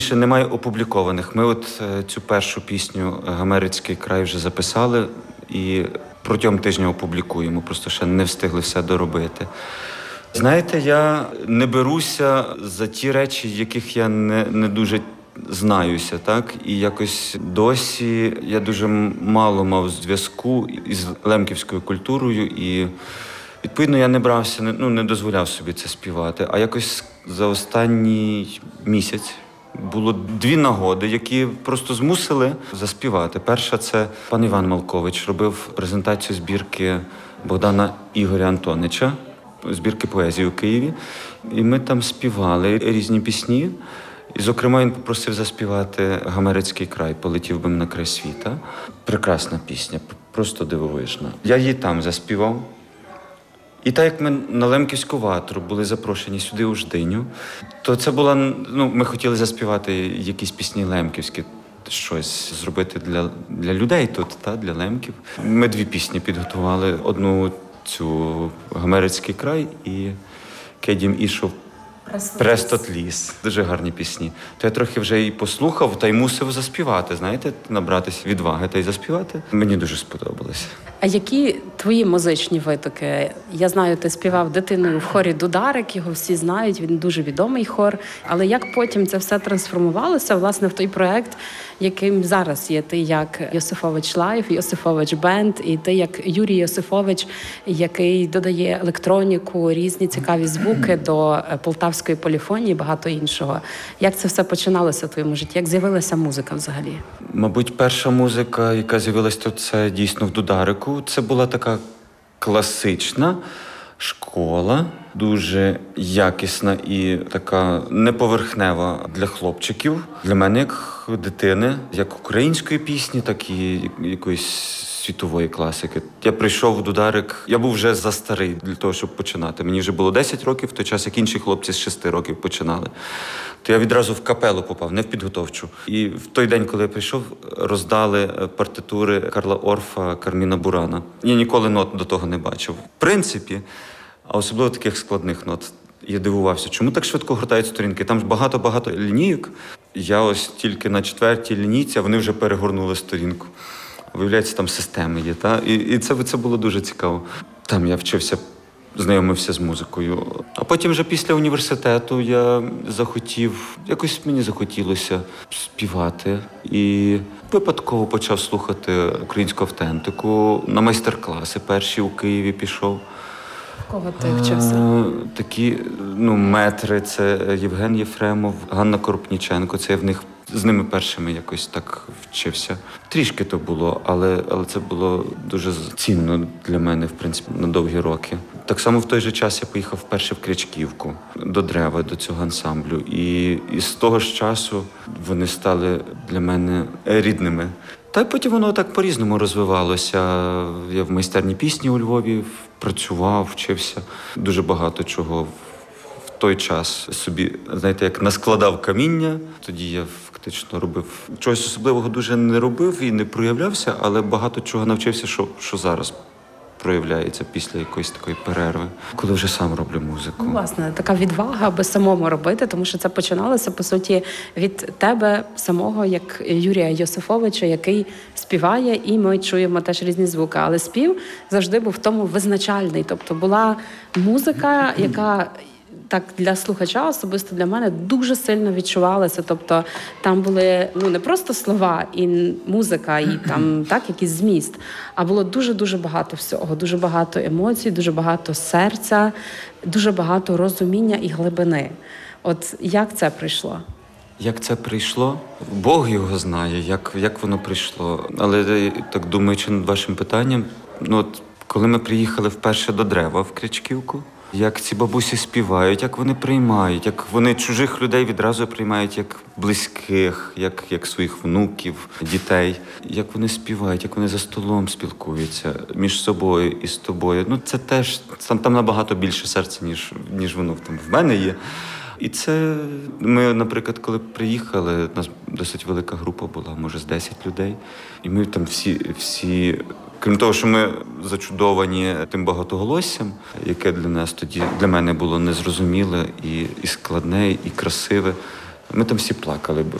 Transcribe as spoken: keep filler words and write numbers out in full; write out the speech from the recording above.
Ще немає опублікованих. Ми от цю першу пісню «Гамерицький край» вже записали і протягом тижня опублікуємо, просто ще не встигли все доробити. Знаєте, я не беруся за ті речі, яких я не, не дуже знаюся, так? І якось досі я дуже мало мав зв'язку із лемківською культурою, і відповідно я не брався, ну, не дозволяв собі це співати. А якось за останній місяць було дві нагоди, які просто змусили заспівати. Перша – це пан Іван Малкович робив презентацію збірки Богдана Ігоря Антонича, збірки поезії у Києві. І ми там співали різні пісні. І, зокрема, він попросив заспівати «Гамерицький край», «Полетів би на край світа». Прекрасна пісня, просто дивовижна. Я її там заспівав. І так як ми на Лемківську ватру були запрошені сюди у Ждиню, то це була, ну, ми хотіли заспівати якісь пісні лемківські, щось зробити для, для людей тут, та, для лемків. Ми дві пісні підготували. Одну цю «Гамерицький край» і «Кедім ішов Престотліс». Дуже гарні пісні. То я трохи вже і послухав, та й мусив заспівати, знаєте, набратися відваги та й заспівати. Мені дуже сподобалося. А які твої музичні витоки? Я знаю, ти співав дитиною в хорі «Дударик», його всі знають, він дуже відомий хор. Але як потім це все трансформувалося, власне, в той проект, яким зараз є ти як Йосифович Лайв, Йосифович Бенд, і ти як Юрій Йосифович, який додає електроніку, різні цікаві звуки до полтавської поліфонії і багато іншого. Як це все починалося в твоєму житті? Як з'явилася музика взагалі? Мабуть, перша музика, яка з'явилась тут, це дійсно в «Дударику». Це була така класична школа, дуже якісна і така неповерхнева для хлопчиків. Для мене, як дитини, як української пісні, так і якоїсь світової класики. Я прийшов в «Дударик», я був вже застарий для того, щоб починати. Мені вже було десять років, в той час, як інші хлопці з шести років починали. То я відразу в капелу попав, не в підготовчу. І в той день, коли я прийшов, роздали партитури Карла Орфа, Карміна Бурана. Я ніколи нот до того не бачив. В принципі, а особливо таких складних нот. Я дивувався, чому так швидко гортають сторінки. Там ж багато-багато лінійок. Я ось тільки на четвертій лінійці, а вони вже перегорнули сторінку. Виявляється, там системи є, та? І, і це, це було дуже цікаво. Там я вчився, знайомився з музикою. А потім вже після університету я захотів, якось мені захотілося співати. І випадково почав слухати українську автентику. На майстер-класи перші у Києві пішов. Кого ти вчився? А, такі, ну, метри, це Євген Єфремов, Ганна Коропніченко, це я в них з ними першими якось так вчився. Трішки то було, але, але це було дуже цінно для мене, в принципі, на довгі роки. Так само в той же час я поїхав вперше в Крячківку, до Древа, до цього ансамблю. І, і з того ж часу вони стали для мене рідними. Та й потім воно так по-різному розвивалося. Я в майстерні пісні у Львові працював, вчився. Дуже багато чого в той час собі, знаєте, як наскладав каміння. Тоді я фактично робив. Чогось особливого дуже не робив і не проявлявся, але багато чого навчився, що, що зараз проявляється після якоїсь такої перерви, коли вже сам роблю музику. Ну, власне, така відвага, аби самому робити, тому що це починалося, по суті, від тебе самого, як Юрія Йосифовича, який співає, і ми чуємо теж різні звуки. Але спів завжди був в тому визначальний. Тобто була музика, яка так для слухача, особисто для мене, дуже сильно відчувалося. Тобто там були, ну, не просто слова і музика, і там так якийсь зміст, а було дуже-дуже багато всього, дуже багато емоцій, дуже багато серця, дуже багато розуміння і глибини. От як це прийшло? Як це прийшло? Бог його знає, як, як воно прийшло. Але так думаючи над вашим питанням, ну от коли ми приїхали вперше до Древа в Крячківку, як ці бабусі співають, як вони приймають, як вони чужих людей відразу приймають як близьких, як, як своїх внуків, дітей. Як вони співають, як вони за столом спілкуються між собою і з тобою. Ну це теж, там, там набагато більше серця, ніж, ніж воно там в мене є. І це, ми, наприклад, коли приїхали, у нас досить велика група була, може з десять людей. І ми там всі, всі, крім того, що ми зачудовані тим багатоголоссям, яке для нас тоді, для мене було незрозуміле і, і складне, і красиве. Ми там всі плакали.